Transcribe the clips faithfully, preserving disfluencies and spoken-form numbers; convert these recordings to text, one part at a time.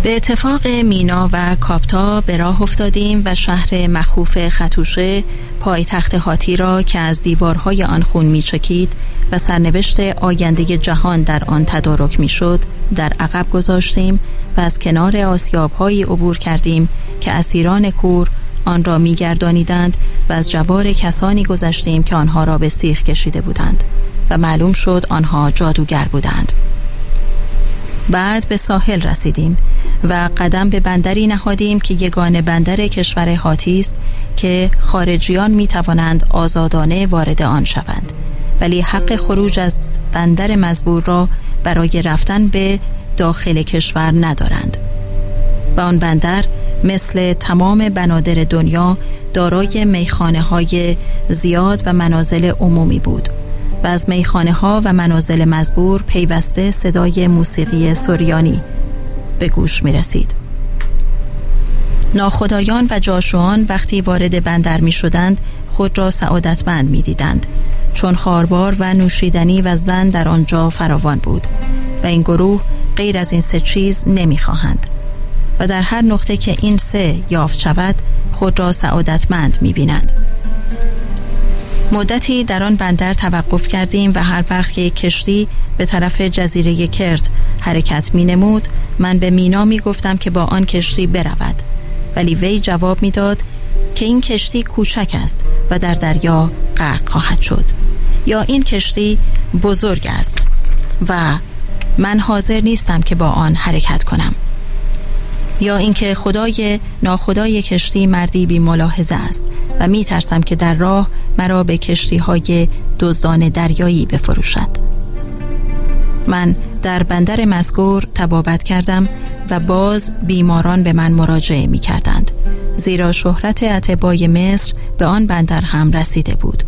به اتفاق مینا و کاپتا به راه افتادیم و شهر مخوف ختوشه، پایتخت هاتی را که از دیوارهای آن خون میچکید و سرنوشت آینده جهان در آن تدارک میشد، در عقب گذاشتیم و از کنار آسیاب‌هایی عبور کردیم که اسیران کور آن را میگردانیدند و از جوار کسانی گذشتیم که آنها را به سیخ کشیده بودند و معلوم شد آنها جادوگر بودند. بعد به ساحل رسیدیم و قدم به بندری نهادیم که یگانه بندر کشور هاتی است که خارجیان می توانند آزادانه وارد آن شوند، ولی حق خروج از بندر مزبور را برای رفتن به داخل کشور ندارند. و آن بندر مثل تمام بنادر دنیا دارای میخانه های زیاد و منازل عمومی بود و از میخانه ها و منازل مزبور پیوسته صدای موسیقی سریانی به گوش می رسید. ناخدایان و جاشوان وقتی وارد بندر می شدند خود را سعادتمند می دیدند، چون خاربار و نوشیدنی و زن در آنجا فراوان بود و این گروه غیر از این سه چیز نمی خواهند و در هر نقطه که این سه یافت شود خود را سعادتمند می بینند. مدتی در آن بندر توقف کردیم و هر وقت که کشتی به طرف جزیره کرت حرکت می نمود من به مینا می گفتم که با آن کشتی برود، ولی وی جواب می داد که این کشتی کوچک است و در دریا غرق خواهد شد، یا این کشتی بزرگ است و من حاضر نیستم که با آن حرکت کنم، یا اینکه خدای ناخدای کشتی مردی بی ملاحظه است و می ترسم که در راه مرا به کشتی های دزدان دریایی بفروشد. من در بندر مذکور طبابت کردم و باز بیماران به من مراجعه می کردند، زیرا شهرت اطبای مصر به آن بندر هم رسیده بود.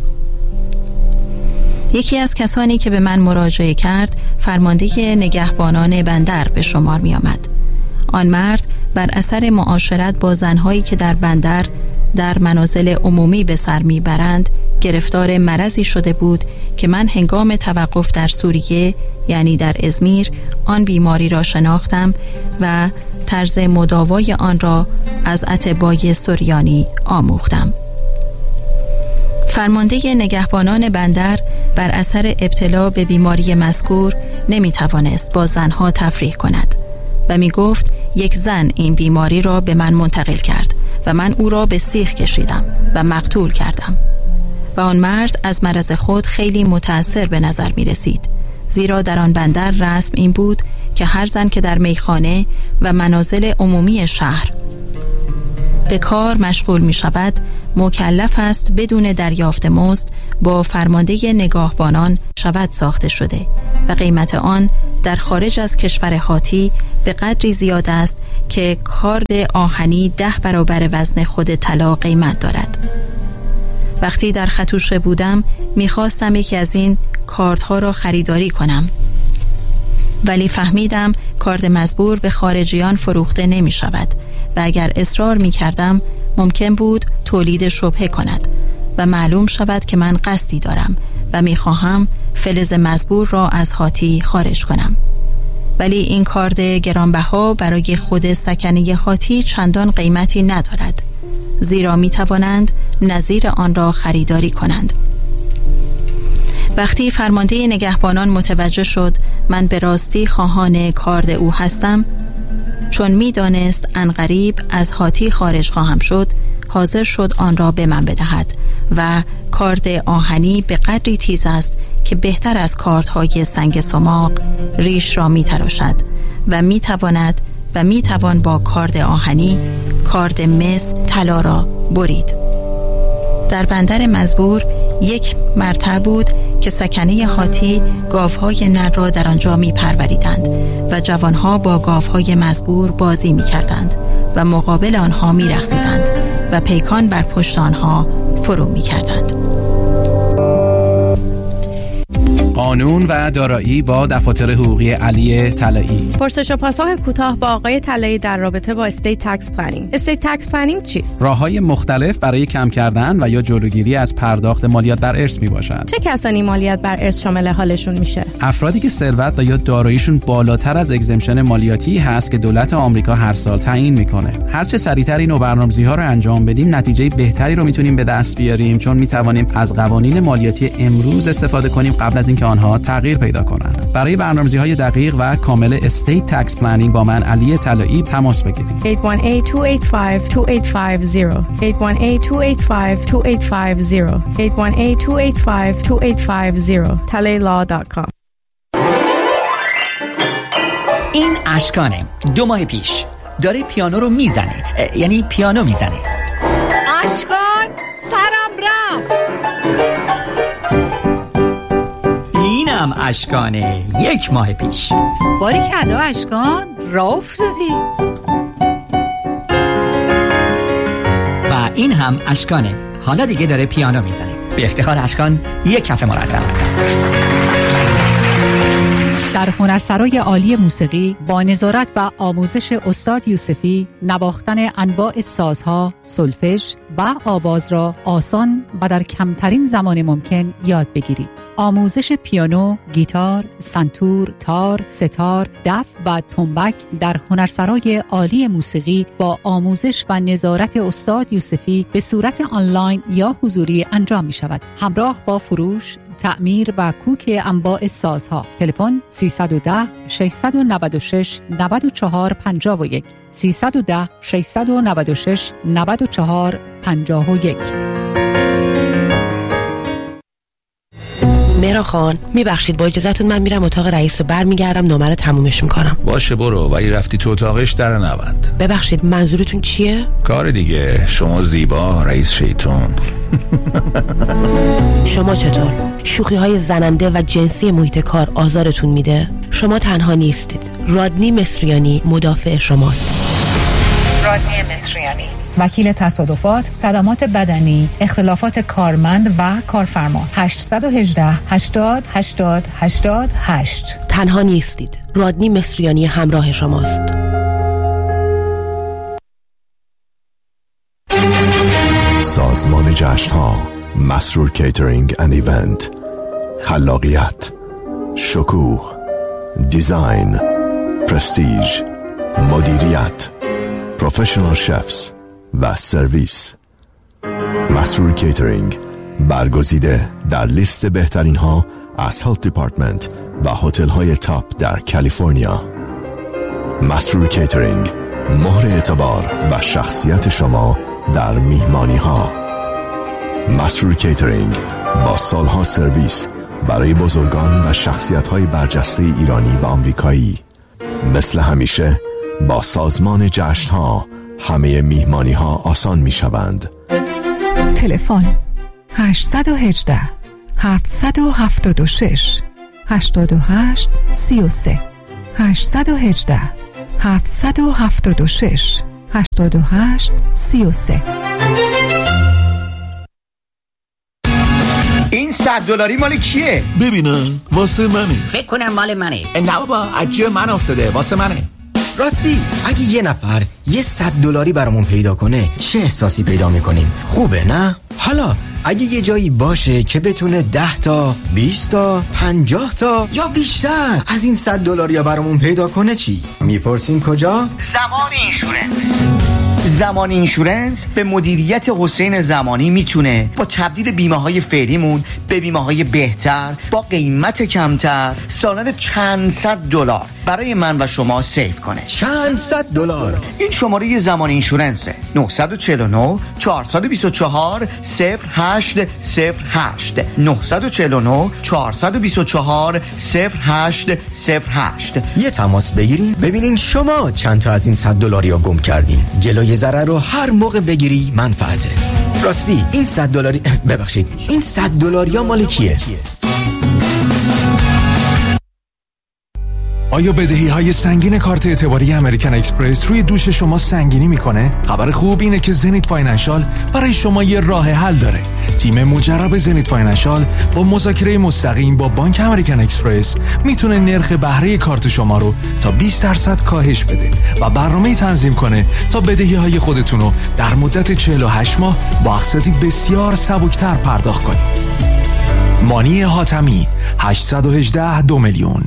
یکی از کسانی که به من مراجعه کرد فرمانده نگهبانان بندر به شمار می آمد. آن مرد بر اثر معاشرت با زنهایی که در بندر در منازل عمومی به سر می برند گرفتار مرضی شده بود که من هنگام توقف در سوریه یعنی در ازمیر آن بیماری را شناختم و طرز مداوای آن را از اطبای سریانی آموختم. فرمانده نگهبانان بندر بر اثر ابتلا به بیماری مذکور نمی توانست با زنها تفریح کند و می گفت یک زن این بیماری را به من منتقل کرد و من او را به سیخ کشیدم و مقتول کردم. و آن مرد از مرض خود خیلی متأثر به نظر می رسید، زیرا در آن بندر رسم این بود که هر زن که در میخانه و منازل عمومی شهر به کار مشغول می شود مکلف است بدون دریافت مزد با فرمانده نگهبانان شود ساخته شده و قیمت آن در خارج از کشور هاتی به قدری زیاد است که کارد آهنی ده برابر وزن خود طلا قیمت دارد. وقتی در ختوشه بودم میخواستم یکی از این کاردها را خریداری کنم، ولی فهمیدم کارد مزبور به خارجیان فروخته نمی شود و اگر اصرار می کردم ممکن بود تولید شبهه کند و معلوم شود که من قصدی دارم و می خواهم فلز مزبور را از هاتی خارج کنم. ولی این کارد گرانبها برای خود سکنه هاتی چندان قیمتی ندارد، زیرا می توانند نظیر آن را خریداری کنند. وقتی فرمانده نگهبانان متوجه شد من به راستی خواهان کارد او هستم، چون می دانست عنقریب از هاتی خارج خواهم شد، حاضر شد آن را به من بدهد و کارد آهنی به قدری تیز است که بهتر از کاردهای سنگ سماق ریش را می تراشد و می تواند و می توان با کارد آهنی کارد مس طلا را برید. در بندر مزبور یک مرتع بود که سکنه هاتی گاوهای نر را در آنجا می پروریدند و جوانها با گاوهای مزبور بازی می کردند و مقابل آنها می رقصیدند و پیکان بر پشت آنها فرو می کردند. قانون و دارایی با دفاتر حقوقی علی طلایی. پرسش و پاسخ کوتاه با آقای طلایی در رابطه با استیت تکس پلنینگ. استیت تکس پلنینگ چیست؟ راه‌های مختلف برای کم کردن و یا جلوگیری از پرداخت مالیات بر ارث میباشد. چه کسانی مالیات بر ارث شامل حالشون میشه؟ افرادی که ثروت و یا داراییشون بالاتر از اگزمشن مالیاتی هست که دولت آمریکا هر سال تعیین میکنه. هر چه سریعتر این برنامه‌ریزی‌ها رو انجام بدیم، نتیجه بهتری رو میتونیم به دست بیاریم، چون میتوانیم از قوانین مالیاتی امروز استفاده کنیم قبل از اینکه آنها تغییر پیدا کنند. برای برنامه‌ریزی‌های دقیق و کامل استیت تکس پلنینگ با من علی طلایی تماس بگیرید. هشت یک هشت دو هشت پنج دو هشت پنج صفر هشت یک هشت دو هشت پنج دو هشت پنج صفر هشت یک هشت دو هشت پنج دو هشت پنج صفر talaylaw دات کام. این اشکانه دو ماه پیش داره پیانو رو میزنه، یعنی پیانو میزنه. اشکان سرم رفت. اینم اشکانه یک ماه پیش. باریکلا اشکان راه افتادی. و این هم اشکانه، حالا دیگه داره پیانو میزنه. به افتخار اشکان یک کف مرتب. در هنرسرای عالی موسیقی با نظارت و آموزش استاد یوسفی، نواختن انواع سازها، سولفژ و آواز را آسان و در کمترین زمان ممکن یاد بگیرید. آموزش پیانو، گیتار، سنتور، تار، ستار، دف و تنبک در هنرسرای عالی موسیقی با آموزش و نظارت استاد یوسفی به صورت آنلاین یا حضوری انجام می شود. همراه با فروش، تعمیر و کوک انواع سازها. تلفن سیصد و ده ششصد و نود و شش نود و چهار پنجاه و یک سیصد و ده ششصد و نود و شش نود و چهار پنجاه و یک. مهران خان میبخشید با اجازهتون من میرم اتاق رئیس و برمیگردم نامه رو تمومش میکنم. باشه برو، ولی رفتی تو اتاقش در نبند. ببخشید منظورتون چیه؟ کار دیگه، شما زیبا رئیس شیطون. شما چطور؟ شوخی های زننده و جنسی محیط کار آزارتون میده؟ شما تنها نیستید. رادنی مصریانی مدافع شماست. رادنی مصریانی، وکیل تصادفات، صدمات بدنی، اختلافات کارمند و کارفرما. هشت یک هشت هشتاد هشتاد هشتاد هشت. تنها نیستید. رادنی مصریانی همراه شماست. سازمان جشن‌ها، مسرور کیترینگ اند ایونت، خلاقیت، شکوه، دیزاین، پرستیژ، مدیریت، پروفشنال شفز و سرویس. مسرور کیترینگ برگزیده در لیست بهترین ها از هلت دیپارتمنت و هتل های تاپ در کالیفرنیا. مسرور کیترینگ، مهر اعتبار و شخصیت شما در میهمانی ها. مسرور کیترینگ با سالها سرویس برای بزرگان و شخصیت های برجسته ایرانی و آمریکایی. مثل همیشه با سازمان جشن ها همه میهمانی ها آسان می شوند. تلفن هشت یک هشت هفت هفت شش هشتاد و هشت سی و سه هشت یک هشت هفت هفت شش هشتاد و هشت سی و سه. این صد دلاری مال کیه؟ ببینم واسه منه. فکر کنم مال منه. نه بابا، از جیب من افتاده، واسه منه. راستی اگه یه نفر یه صد دلاری برامون پیدا کنه چه احساسی پیدا میکنیم؟ خوبه نه؟ حالا اگه یه جایی باشه که بتونه ده تا، بیست تا، پنجاه تا یا بیشتر از این صد دلاری برامون پیدا کنه چی؟ میپرسین کجا؟ زمان اینشورنس. زمان اینشورنس به مدیریت حسین زمانی میتونه با تبدیل بیمه های فعلیمون به بیمه های بهتر با قیمت کمتر سالانه چند صد دلار برای من و شما سیو کنه. چند صد دلار. این شماره زمان اینشورنسه. نه چهار نه چهار دو چهار صفر هشت صفر هشت نه چهار نه چهار دو چهار صفر هشت صفر هشت. یه تماس بگیرین ببینین شما چند تا از این صد دلاری ها گم کردین. جلوی ضرر رو هر موقع بگیری منفعته. راستی این صد دلاری ببخشید این صد دلاری ها مال کیه؟ آیا بدهی های سنگین کارت اعتباری امریکن اکسپرس روی دوش شما سنگینی میکنه؟ خبر خوب اینه که زنیت فاینانشال برای شما یه راه حل داره. تیم مجرب زنیت فاینانشال با مذاکره مستقیم با بانک امریکن اکسپرس میتونه نرخ بهره کارت شما رو تا بیست درصد کاهش بده و برنامه تنظیم کنه تا بدهی های خودتون رو در مدت چهل و هشت ماه با اقساطی بسیار سبکتر پرداخت کنید. مانی حاتمی هشت یک هشت دو میلیون.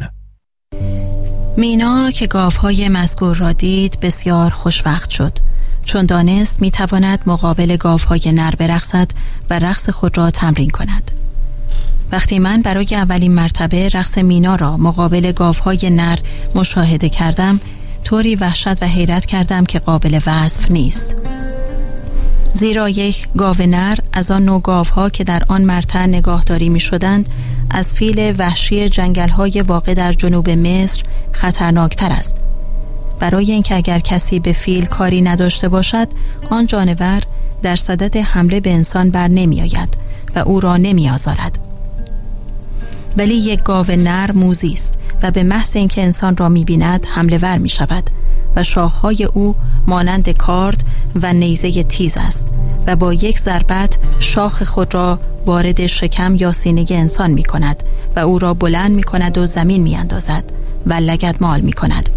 مینا که گاوهای مذکور را دید بسیار خوشوقت شد، چون دانست میتواند مقابل گاوهای نر برقصد و رقص خود را تمرین کند. وقتی من برای اولین مرتبه رقص مینا را مقابل گاوهای نر مشاهده کردم، طوری وحشت و حیرت کردم که قابل وصف نیست. زیرا یک گاو نر از آن نوع گاوها که در آن مرتع نگاهداری می شدند از فیل وحشی جنگل‌های واقع در جنوب مصر خطرناکتر است. برای اینکه اگر کسی به فیل کاری نداشته باشد، آن جانور در صدد حمله به انسان بر نمی آید و او را نمی آزارد. ولی یک گاو نر موذی است و به محض اینکه انسان را می بیند حمله ور می شود و شاخهای او مانند کارد و نیزه تیز است و با یک ضربت شاخ خود را وارد شکم یا سینه انسان می کند و او را بلند می کند و زمین می اندازد و لگدمال می کند.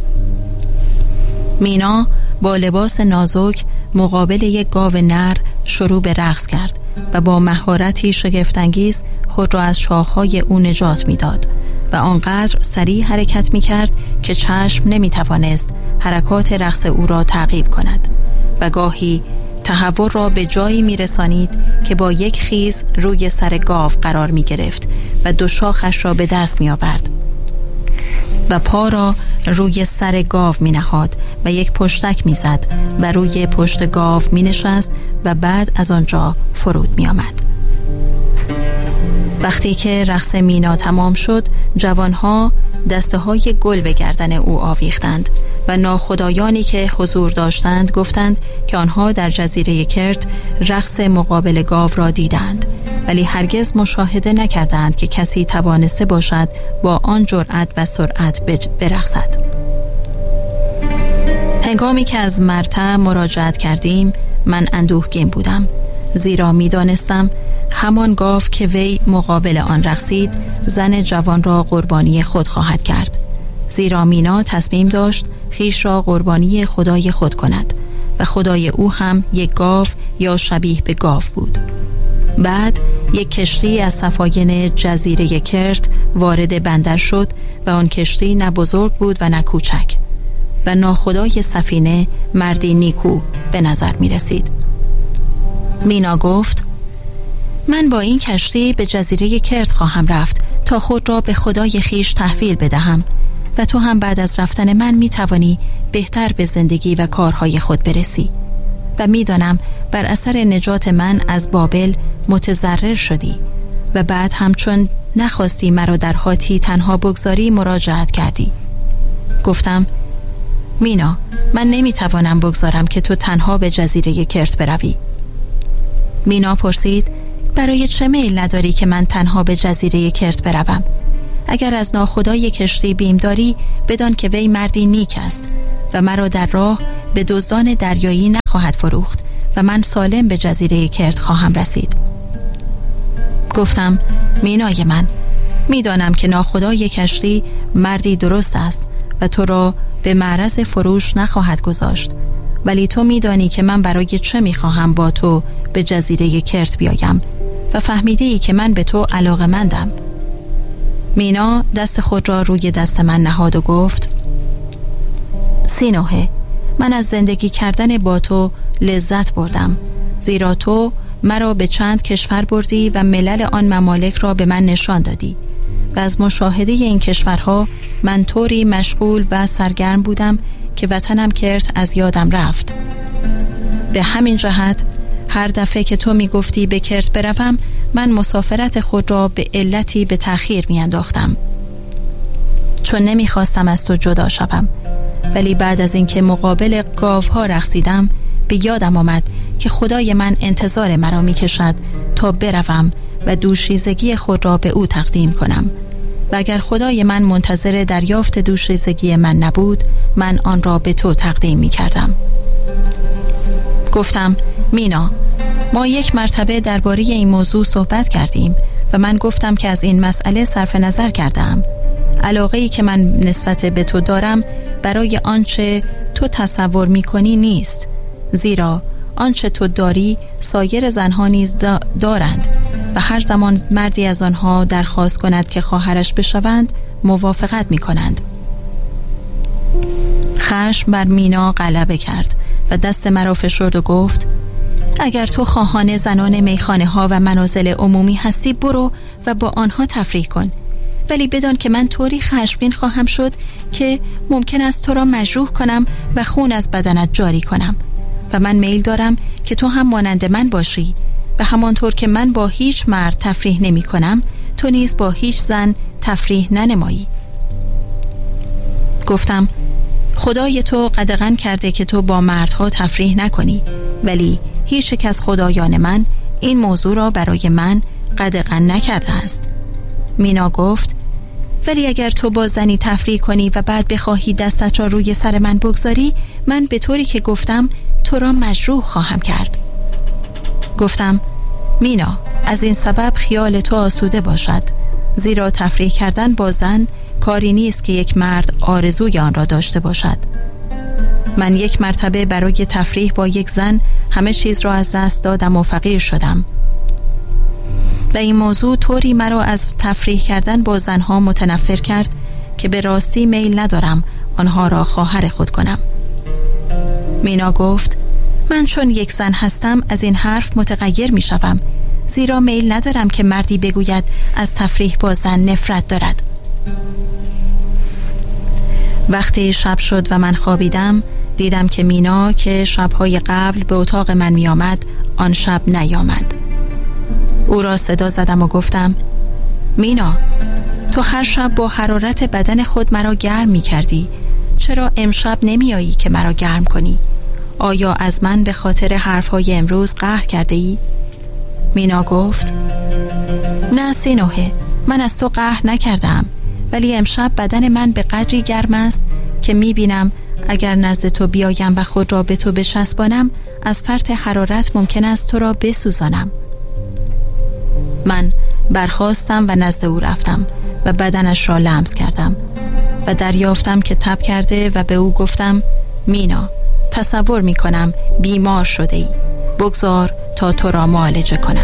مینا با لباس نازک مقابل یک گاو نر شروع به رقص کرد و با مهارتی شگفت‌انگیز خود را از شاخهای او نجات می داد و آنقدر سریع حرکت می کرد که چشم نمی توانست حرکات رقص او را تعقیب کند و گاهی تهوع را به جایی می رسانید که با یک خیز روی سر گاو قرار می گرفت و دو شاخش را به دست می آورد و پا را روی سر گاو می نهاد و یک پشتک می زد و روی پشت گاو می نشست و بعد از آنجا فرود می آمد. وقتی که رقص مینا تمام شد، جوانها دسته های گل به گردن او آویختند و ناخدایانی که حضور داشتند گفتند که آنها در جزیره کرت رقص مقابل گاو را دیدند، ولی هرگز مشاهده نکردند که کسی توانسته باشد با آن جرأت و سرعت برقصد. هنگامی که از مرتع مراجعت کردیم، من اندوهگین بودم، زیرا می دانستم همان گاو که وی مقابل آن رقصید زن جوان را قربانی خود خواهد کرد، زیرا مینا تصمیم داشت خیش را قربانی خدای خود کند و خدای او هم یک گاو یا شبیه به گاو بود. بعد یک کشتی از سفاین جزیره کرت وارد بندر شد و آن کشتی نه بزرگ بود و نه کوچک و ناخدای سفینه مردی نیکو به نظر می رسید. مینا گفت: من با این کشتی به جزیره کرت خواهم رفت تا خود را به خدای خیش تحویل بدهم و تو هم بعد از رفتن من می توانی بهتر به زندگی و کارهای خود برسی و می دانم بر اثر نجات من از بابل متضرر شدی و بعد همچون نخواستی مرا در هاتی تنها بگذاری مراجعت کردی. گفتم: مینا، من نمی توانم بگذارم که تو تنها به جزیره کرت بروی. مینا پرسید: برای چه میل نداری که من تنها به جزیره کرت بروم؟ اگر از ناخدای کشتی بیم داری، بدان که وی مردی نیک است و مرا در راه به دزدان دریایی نخواهد فروخت و من سالم به جزیره کرت خواهم رسید. گفتم: مینای من، میدانم که ناخدای کشتی مردی درست است و تو را به معرض فروش نخواهد گذاشت، ولی تو میدانی که من برای چه میخواهم با تو به جزیره کرت بیایم و فهمیدی که من به تو علاقه‌مندم. مینا دست خود را روی دست من نهاد و گفت: سینوهه، من از زندگی کردن با تو لذت بردم، زیرا تو مرا به چند کشور بردی و ملل آن ممالک را به من نشان دادی و از مشاهده این کشورها من طوری مشغول و سرگرم بودم که وطنم کرت از یادم رفت. به همین جهت هر دفعه که تو می گفتی به کرت بروم، من مسافرت خود را به علتی به تأخیر می انداختم، چون نمی خواستم از تو جدا شوم. ولی بعد از اینکه مقابل گاوها رقصیدم، به یادم آمد که خدای من انتظار مرا می کشد تا بروم و دوشیزگی خود را به او تقدیم کنم و اگر خدای من منتظر دریافت دوشیزگی من نبود، من آن را به تو تقدیم می کردم. گفتم مینا، ما یک مرتبه درباره این موضوع صحبت کردیم و من گفتم که از این مسئله صرف نظر کردم. علاقه‌ای که من نسبت به تو دارم برای آنچه تو تصور می‌کنی نیست، زیرا آنچه تو داری سایر زنها نیز دارند و هر زمان مردی از آنها درخواست کند که خواهرش بشوند موافقت می‌کنند. خشم بر مینا غلبه کرد و دست مرا فشرد و گفت اگر تو خواهان زنان میخانه ها و منازل عمومی هستی برو و با آنها تفریح کن، ولی بدان که من طوری خشمگین خواهم شد که ممکن است تو را مجروح کنم و خون از بدنت جاری کنم و من میل دارم که تو هم مانند من باشی و همانطور که من با هیچ مرد تفریح نمی کنم تو نیز با هیچ زن تفریح ننمایی. گفتم خدای تو قدغن کرده که تو با مردها تفریح نکنی، ولی هیچ یک از خدایان من این موضوع را برای من قدغن نکرده است. مینا گفت ولی اگر تو با زنی تفریح کنی و بعد بخواهی دستت را روی سر من بگذاری، من به طوری که گفتم تو را مجروح خواهم کرد. گفتم مینا، از این سبب خیال تو آسوده باشد، زیرا تفریح کردن با زن کاری نیست که یک مرد آرزوی آن را داشته باشد. من یک مرتبه برای تفریح با یک زن همه چیز را از دست دادم و فقیر شدم و این موضوع طوری مرا از تفریح کردن با زنها متنفر کرد که به راستی میل ندارم آنها را خواهر خود کنم. مینا گفت من چون یک زن هستم از این حرف متغیر می شوم، زیرا میل ندارم که مردی بگوید از تفریح با زن نفرت دارد. وقتی شب شد و من خوابیدم دیدم که مینا که شبهای قبل به اتاق من می آمد آن شب نیامد. او را صدا زدم و گفتم مینا، تو هر شب با حرارت بدن خود مرا گرم می کردی، چرا امشب نمی آیی که مرا گرم کنی؟ آیا از من به خاطر حرفهای امروز قهر کرده ای؟ مینا گفت نه سینوه، من از تو قهر نکردم، ولی امشب بدن من به قدری گرم است که می بینم اگر نزد تو بیایم و خود را به تو بچسبانم از فرط حرارت ممکن است تو را بسوزانم. من برخاستم و نزد او رفتم و بدنش را لمس کردم و دریافتم که تب کرده و به او گفتم مینا، تصور می کنم بیمار شده ای، بگذار تا تو را معالجه کنم.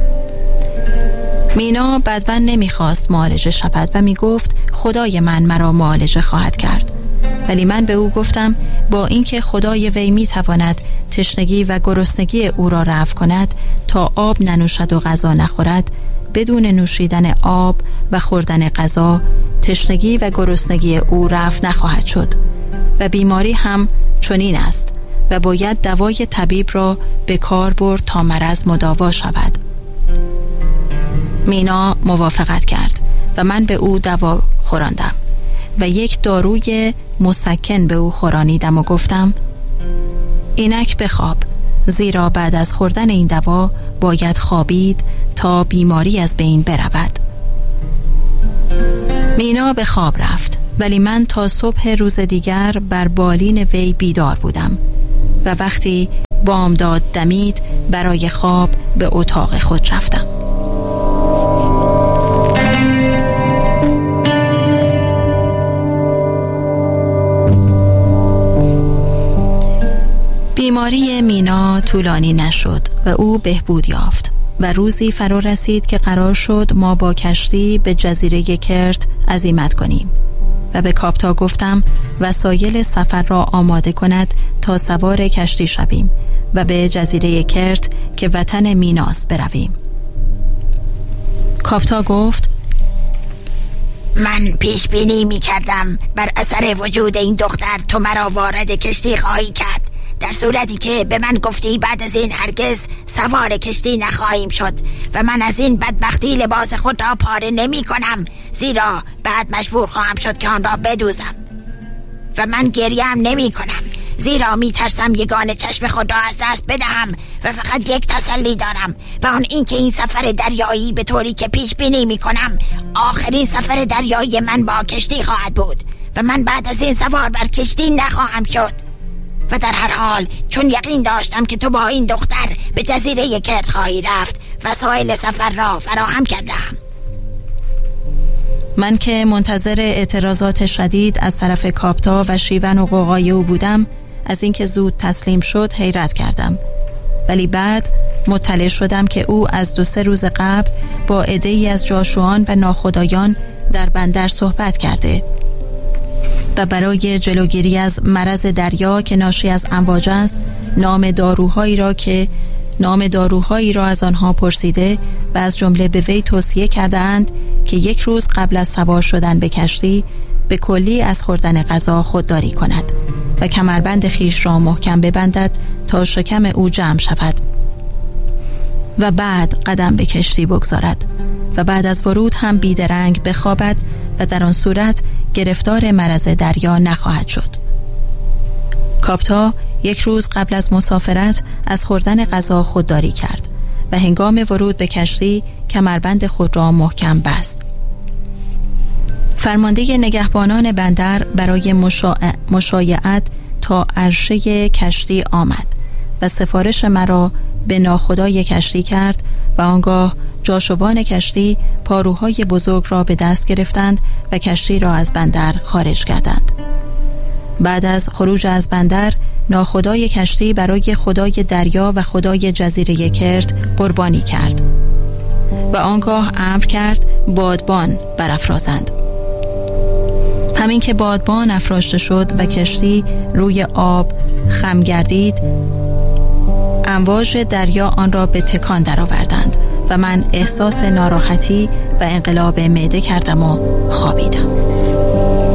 مینا بدون نمی خواست معالجه شود و می گفت خدای من مرا معالجه خواهد کرد، ولی من به او گفتم با اینکه خدای وی می تواند تشنگی و گرسنگی او را رفع کند تا آب ننوشد و غذا نخورد، بدون نوشیدن آب و خوردن غذا تشنگی و گرسنگی او رفع نخواهد شد و بیماری هم چنین است و باید دوای طبیب را به کار برد تا مرض مداوا شود. مینا موافقت کرد و من به او دوا خوراندم و یک داروی مسکن به او خورانیدم و گفتم اینک بخواب، زیرا بعد از خوردن این دوا باید خوابید تا بیماری از بین برود. مینا به خواب رفت، ولی من تا صبح روز دیگر بر بالین وی بیدار بودم و وقتی بامداد دمید برای خواب به اتاق خود رفتم. بیماری مینا طولانی نشد و او بهبود یافت و روزی فرا رسید که قرار شد ما با کشتی به جزیره کرت عزیمت کنیم و به کاپتا گفتم وسایل سفر را آماده کند تا سوار کشتی شویم و به جزیره کرت که وطن میناست برویم. کاپتا گفت من پیش بینی می کردم بر اثر وجود این دختر تو مرا وارد کشتی خواهی کرد، در صورتی که به من گفتی بعد از این هرگز سوار کشتی نخواهیم شد و من از این بدبختی لباس خود را پاره نمی کنم، زیرا بعد مجبور خواهم شد که آن را بدوزم و من گریم نمی کنم، زیرا می ترسم یگان چشم خود را از دست بدهم و فقط یک تسلی دارم و آن این که این سفر دریایی به طوری که پیش بینی می کنم آخرین سفر دریایی من با کشتی خواهد بود و من بعد از این سوار بر کشتی نخواهم شد. و در هر حال چون یقین داشتم که تو با این دختر به جزیره کرد خواهی رفت وسایل سفر را فراهم کردم. من که منتظر اعتراضات شدید از طرف کاپتا و شیون و قوقای او بودم، از اینکه زود تسلیم شد حیرت کردم، ولی بعد مطلع شدم که او از دو سه روز قبل با عده‌ای از جاشوان و ناخدایان در بندر صحبت کرده و برای جلوگیری از مرض دریا که ناشی از امواج است نام داروهایی را که نام داروهایی را از آنها پرسیده و از جمله به وی توصیه کرده‌اند که یک روز قبل از سوار شدن به کشتی به کلی از خوردن غذا خودداری کند و کمربند خیش را محکم ببندد تا شکم او جمع شود و بعد قدم به کشتی بگذارد و بعد از ورود هم بیدرنگ بخوابد و در آن صورت گرفتار مرض دریا نخواهد شد. کاپتا یک روز قبل از مسافرت از خوردن غذا خودداری کرد و هنگام ورود به کشتی کمربند خود را محکم بست. فرمانده نگهبانان بندر برای مشاع... مشایعت تا عرشه کشتی آمد و سفارش مرا به ناخدای کشتی کرد و آنگاه جاشوان کشتی پاروهای بزرگ را به دست گرفتند و کشتی را از بندر خارج کردند. بعد از خروج از بندر ناخدای کشتی برای خدای دریا و خدای جزیره کرد قربانی کرد و آنگاه امر کرد بادبان برافرازند. همین که بادبان افراشته شد و کشتی روی آب خم گردید، امواج دریا آن را به تکان درآوردند و من احساس ناراحتی و انقلاب معده کردم و خوابیدم.